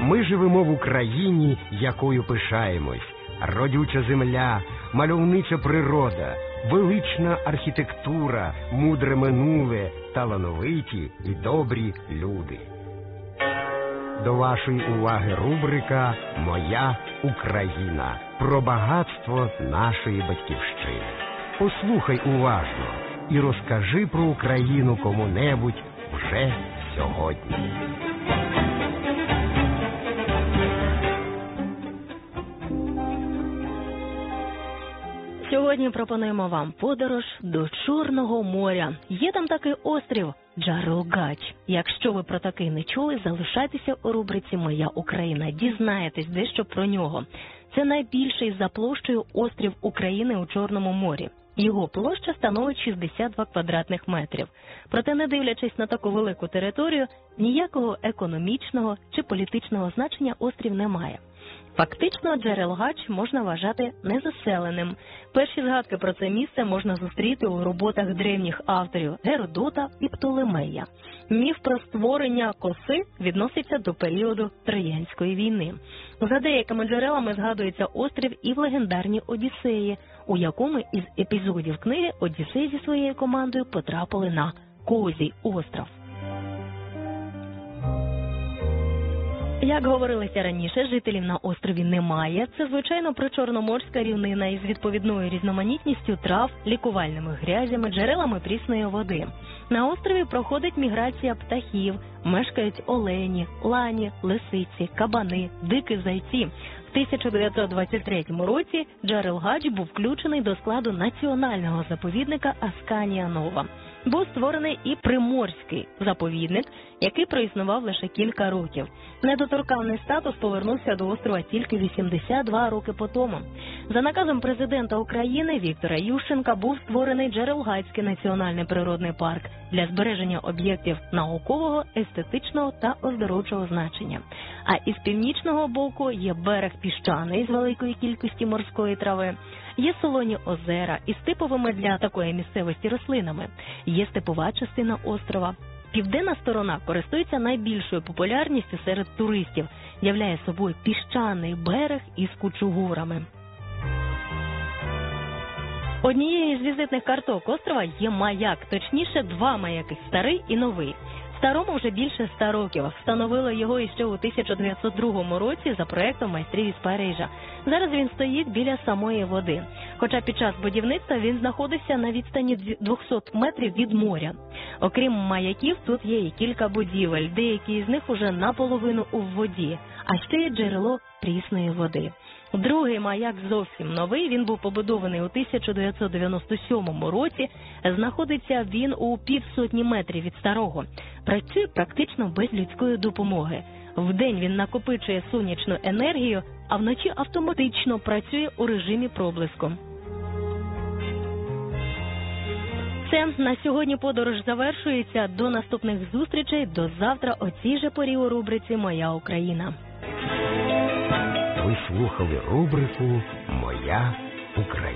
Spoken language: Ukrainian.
Ми живемо в Україні, якою пишаємось. Родюча земля, мальовнича природа, велична архітектура, мудре минуле, талановиті і добрі люди. До вашої уваги рубрика «Моя Україна» про багатство нашої батьківщини. Послухай уважно і розкажи про Україну кому-небудь вже сьогодні. Сьогодні пропонуємо вам подорож до Чорного моря. Є там такий острів Джарелгач. Якщо ви про такий не чули, залишайтеся у рубриці «Моя Україна». Дізнаєтесь дещо про нього. Це найбільший за площею острів України у Чорному морі. Його площа становить 62 квадратних метрів. Проте, не дивлячись на таку велику територію, ніякого економічного чи політичного значення острів не має. Фактично, Джарелгач можна вважати незаселеним. Перші згадки про це місце можна зустріти у роботах древніх авторів Геродота і Птолемея. Міф про створення коси відноситься до періоду Троянської війни. За деякими джерелами згадується острів і в легендарній Одіссеї, у якому із епізодів книги Одіссей зі своєю командою потрапили на Козій остров. Як говорилося раніше, жителів на острові немає. Це, звичайно, причорноморська рівнина із відповідною різноманітністю трав, лікувальними грязями, джерелами прісної води. На острові проходить міграція птахів, мешкають олені, лані, лисиці, кабани, дикі зайці. В 1923 році Джарелгач був включений до складу національного заповідника Асканія-Нова. Був створений і Приморський заповідник, який проіснував лише кілька років. Недоторканний статус повернувся до острова тільки 82 роки по тому. За наказом президента України Віктора Ющенка був створений Джарелгацький національний природний парк для збереження об'єктів наукового, естетичного та оздоровчого значення. А із північного боку є берег піщаний з великою кількістю морської трави, є солоні озера із типовими для такої місцевості рослинами, є степова частина острова. Південна сторона користується найбільшою популярністю серед туристів, являє собою піщаний берег із кучугурами. Однією з візитних карток острова є маяк, точніше 2 маяки – старий і новий. Старому вже більше 100 років. Встановили його іще у 1902 році за проектом майстрів із Парижа. Зараз він стоїть біля самої води. Хоча під час будівництва він знаходився на відстані 200 метрів від моря. Окрім маяків, тут є і кілька будівель, деякі з них уже наполовину у воді, а ще є джерело прісної води. Другий маяк зовсім новий, він був побудований у 1997 році, знаходиться він у 500 метрів від старого. Працює практично без людської допомоги. Вдень він накопичує сонячну енергію, а вночі автоматично працює у режимі проблиску. Все, на сьогодні подорож завершується. До наступних зустрічей, до завтра о цій же порі у рубриці «Моя Україна». Ви слухали рубрику «Моя Україна».